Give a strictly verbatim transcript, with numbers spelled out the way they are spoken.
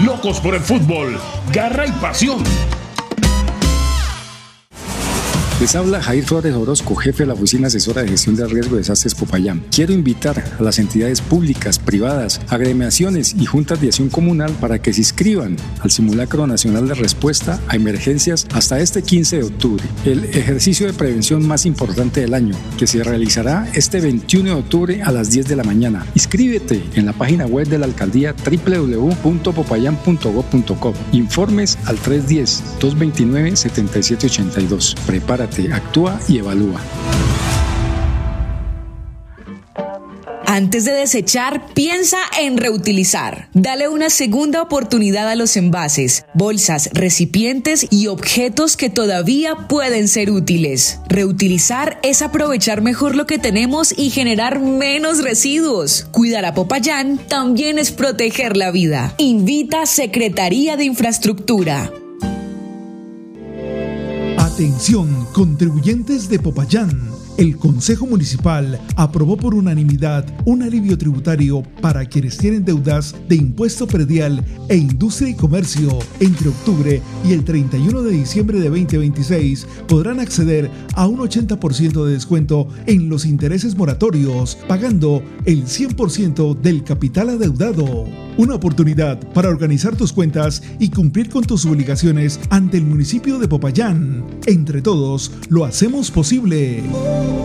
locos por el fútbol, garra y pasión. Les habla Jair Flores Orozco, jefe de la Oficina Asesora de Gestión de Riesgo de Desastres Popayán. Quiero invitar a las entidades públicas, privadas, agremiaciones y juntas de acción comunal para que se inscriban al Simulacro Nacional de Respuesta a Emergencias hasta este quince de octubre, el ejercicio de prevención más importante del año, que se realizará este veintiuno de octubre a las diez de la mañana. Inscríbete en la página web de la alcaldía doble u doble u doble u punto popayán punto gob punto co. Informes al tres uno cero, dos dos nueve, siete siete ocho dos. Prepárate. Actúa y evalúa. Antes de desechar, piensa en reutilizar. Dale una segunda oportunidad a los envases, bolsas, recipientes y objetos que todavía pueden ser útiles. Reutilizar es aprovechar mejor lo que tenemos y generar menos residuos. Cuidar a Popayán también es proteger la vida. Invita Secretaría de Infraestructura. Atención, contribuyentes de Popayán. El Consejo Municipal aprobó por unanimidad un alivio tributario para quienes tienen deudas de impuesto predial e industria y comercio. Entre octubre y el treinta y uno de diciembre de veinte veintiséis podrán acceder a un ochenta por ciento de descuento en los intereses moratorios, pagando el cien por ciento del capital adeudado. Una oportunidad para organizar tus cuentas y cumplir con tus obligaciones ante el municipio de Popayán. Entre todos, lo hacemos posible.